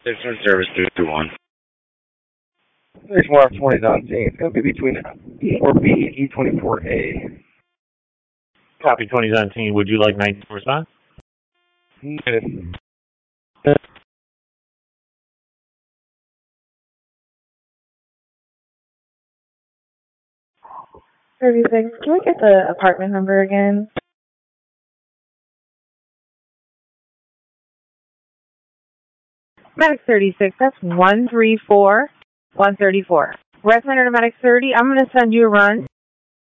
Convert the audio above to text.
There's no service 321. There's one 2019. It's going to be between E4B and E24A. Copy 2017. Would you like 19 response? Yes. 36. Can we get the apartment number again? Medic 36, that's 134. 134. Red Center to Medic 30, I'm going to send you a run.